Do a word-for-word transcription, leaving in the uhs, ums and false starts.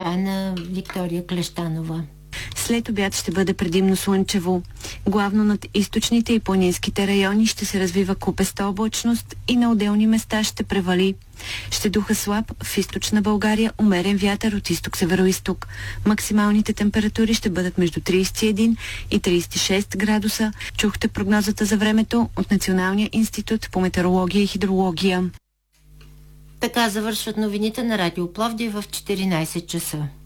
на Виктория Клещанова. След обяд ще бъде предимно слънчево. Главно над източните и планинските райони ще се развива купеста облачност и на отделни места ще превали. Ще духа слаб в източна България умерен вятър от изток-североизток. Максималните температури ще бъдат между тридесет и един и тридесет и шест градуса. Чухте прогнозата за времето от Националния институт по метеорология и хидрология. Така завършват новините на Радио Пловдив в четиринайсет часа.